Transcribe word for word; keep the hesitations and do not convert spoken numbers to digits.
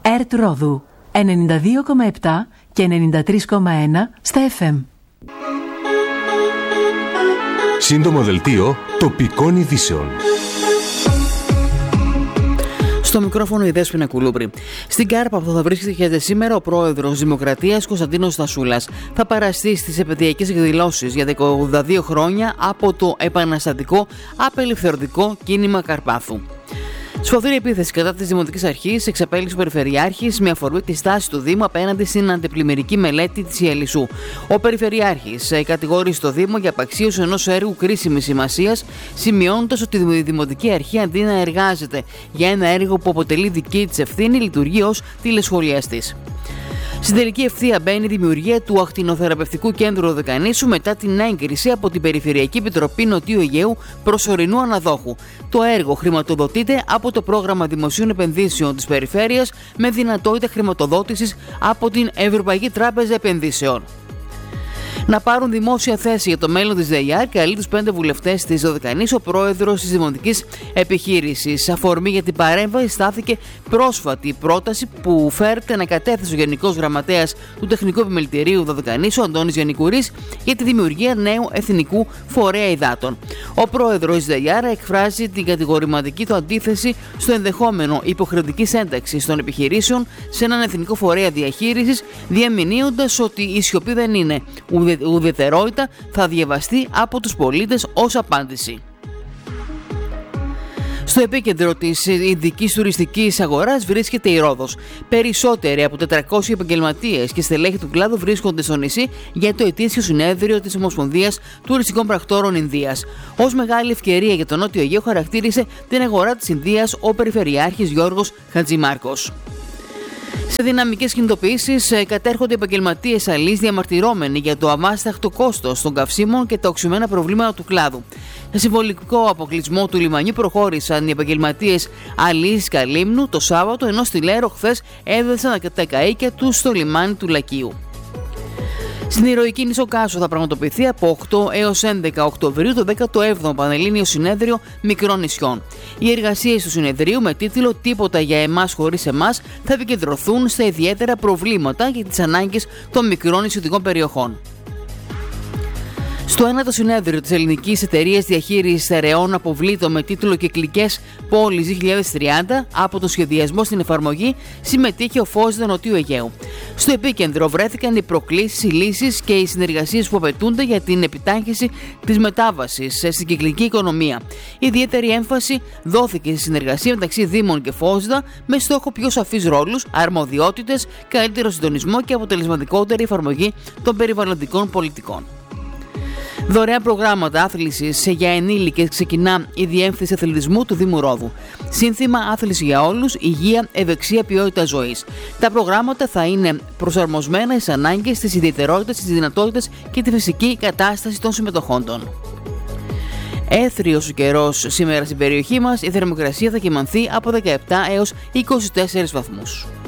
ΕΡΤ Ρόδου ενενήντα δύο κόμμα επτά και ενενήντα τρία κόμμα ένα στα εφ εμ. Σύντομο δελτίο τοπικών ειδήσεων. Στο μικρόφωνο η Δέσποινα Κουλούπρη. Στην Κάρπαθο θα βρίσκεται σήμερα ο πρόεδρος Δημοκρατίας Κωνσταντίνος Στασούλας. Θα παραστεί στις επαιτειακές εκδηλώσεις για ογδόντα δύο χρόνια από το επαναστατικό απελευθερωτικό κίνημα Καρπάθου. Σφοδρή επίθεση κατά της Δημοτικής Αρχής εξαπέλυσε ο Περιφερειάρχης με αφορμή τη στάση του Δήμου απέναντι στην αντιπλημμυρική μελέτη της Ιελισσού. Ο Περιφερειάρχης κατηγόρησε το Δήμο για απαξίωση ενός έργου κρίσιμης σημασίας, σημειώνοντας ότι η Δημοτική Αρχή αντί να εργάζεται για ένα έργο που αποτελεί δική της ευθύνη, λειτουργεί ως τηλεσχολιαστής. Στην τελική ευθεία μπαίνει η δημιουργία του ακτινοθεραπευτικού κέντρου Δωδεκανήσου μετά την έγκριση από την Περιφερειακή Επιτροπή Νοτιού Αιγαίου προσωρινού αναδόχου. Το έργο χρηματοδοτείται από το Πρόγραμμα Δημοσίων Επενδύσεων της Περιφέρειας με δυνατότητα χρηματοδότησης από την Ευρωπαϊκή Τράπεζα Επενδύσεων. Να πάρουν δημόσια θέση για το μέλλον της ΔΕΙΑΡ καλεί τους πέντε βουλευτές της Δωδεκανήσου ο πρόεδρος της Δημοτικής Επιχείρησης. Αφορμή για την παρέμβαση στάθηκε πρόσφατη πρόταση που φέρεται να κατέθεσε ο Γενικός Γραμματέας του Τεχνικού Επιμελητηρίου Δωδεκανήσου, Αντώνης Γιαννικουρής, για τη δημιουργία νέου εθνικού φορέα υδάτων. Ο πρόεδρος της ΔΕΙΑΡ εκφράζει την κατηγορηματική του αντίθεση στο ενδεχόμενο υποχρεωτικής ένταξης των επιχειρήσεων σε έναν εθνικό φορέα διαχείρισης, διαμηνύοντας ότι η σιωπή δεν είναι ουδετερότητα, θα διαβαστεί από τους πολίτες ως απάντηση. Στο επίκεντρο της ειδικής τουριστικής αγοράς βρίσκεται η Ρόδος. Περισσότεροι από τετρακόσιοι επαγγελματίες και στελέχη του κλάδου βρίσκονται στο νησί για το ετήσιο συνέδριο της Ομοσπονδίας Τουριστικών Πρακτόρων Ινδίας. Ως μεγάλη ευκαιρία για τον Νότιο Αιγαίο χαρακτήρισε την αγορά της Ινδίας ο Περιφερειάρχης Γιώργος Χατζημάρκος. Σε δυναμικές κινητοποιήσεις κατέρχονται επαγγελματίες αλείς διαμαρτυρόμενοι για το αβάσταχτο κόστος των καυσίμων και τα οξυμένα προβλήματα του κλάδου. Σε συμβολικό αποκλεισμό του λιμανιού προχώρησαν οι επαγγελματίες αλείς Καλύμνου το Σάββατο, ενώ στη Λέρο χθες έδεσαν τα καΐκια τους στο λιμάνι του Λακίου. Στην ηρωική νήσο Κάσο θα πραγματοποιηθεί από οκτώ έως έντεκα Οκτωβρίου το δέκατο έβδομο Πανελλήνιο Συνέδριο Μικρών Νησιών. Οι εργασίες του συνεδρίου με τίτλο «Τίποτα για εμάς χωρίς εμάς» θα επικεντρωθούν στα ιδιαίτερα προβλήματα και τις ανάγκες των μικρών νησιωτικών περιοχών. Στο ένατο συνέδριο της Ελληνικής Εταιρείας Διαχείρισης Στερεών Αποβλήτων με τίτλο «Κυκλικές Πόλεις δύο χιλιάδες τριάντα» από το σχεδιασμό στην εφαρμογή συμμετείχε ο ΦΟΣΔΕ Νοτιού Αιγαίου. Στο επίκεντρο βρέθηκαν οι προκλήσεις, οι λύσεις και οι συνεργασίες που απαιτούνται για την επιτάχυνση της μετάβασης στην κυκλική οικονομία. Ιδιαίτερη έμφαση δόθηκε στη συνεργασία μεταξύ Δήμων και ΦΟΣΔΑ με στόχο πιο σαφείς ρόλους, αρμοδιότητες, καλύτερο συντονισμό και αποτελεσματικότερη εφαρμογή των περιβαλλοντικών πολιτικών. Δωρεάν προγράμματα άθλησης για ενήλικες ξεκινά η Διεύθυνση Αθλητισμού του Δήμου Ρόδου. Σύνθημα «Άθληση για όλους, υγεία, ευεξία, ποιότητα ζωής». Τα προγράμματα θα είναι προσαρμοσμένα στις ανάγκες, στις ιδιαιτερότητες, στις δυνατότητες και τη φυσική κατάσταση των συμμετοχόντων. Έθριος ο καιρός σήμερα στην περιοχή μας, η θερμοκρασία θα κυμανθεί από δεκαεπτά έως είκοσι τέσσερις βαθμούς.